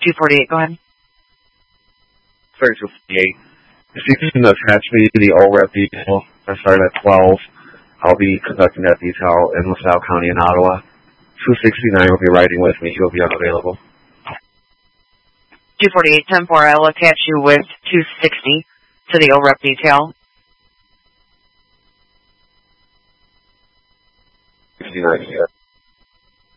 248, go ahead. Sorry, 248. If you can attach me to the OREP detail, I start at 12. I'll be conducting that detail in LaSalle County in Ottawa. 269 will be riding with me. He'll be unavailable. 248, 10-4, I'll attach you with 260 to the OREP detail. 69, yeah.